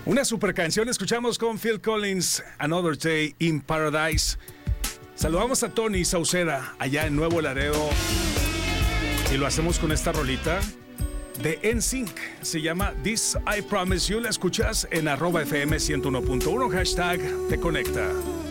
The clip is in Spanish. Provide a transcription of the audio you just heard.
Una super canción escuchamos con Phil Collins, Another Day in Paradise. Saludamos a Tony Sauceda allá en Nuevo Laredo y lo hacemos con esta rolita de NSYNC. Se llama This I Promise You. La escuchas en @FM 101.1, hashtag te conecta.